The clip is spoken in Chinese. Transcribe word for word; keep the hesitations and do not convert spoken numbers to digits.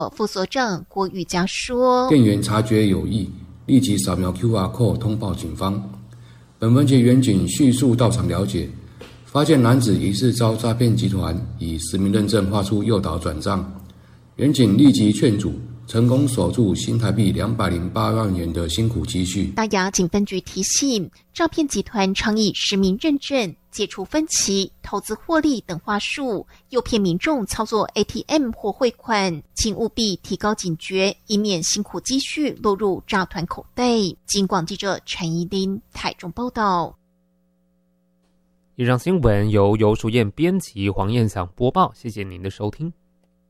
副所长郭玉佳说， 店员察觉有异，立即扫描 Q R code 通报警方。本分局员警迅速到场了解，发现男子疑似遭诈骗集团以实名认证画出诱导转账，员警立即劝阻，成功锁住新台币两百零八万元的辛苦积蓄。 大雅警分局提醒，诈骗集团常以实名认证、解除分歧、投资获利等话术，诱骗民众操作 A T M 或汇款，请务必提高警觉，以免辛苦积蓄落入诈团口袋。警广记者陈怡琳台中报道。 以上新闻由游淑燕编辑，黄燕祥播报，谢谢您的收听。